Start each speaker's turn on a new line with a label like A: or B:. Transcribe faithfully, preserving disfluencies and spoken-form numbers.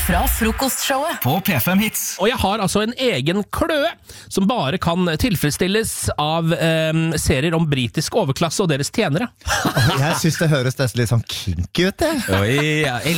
A: fra frokostshowet på P fem Hits.
B: Og jeg har altså en egen kløe som bare kan tilfredsstilles av eh, serier om britisk overklasse og deres tjenere.
C: Jeg synes det høres nesten litt sånn kinky ut, det.
D: Oi, jeg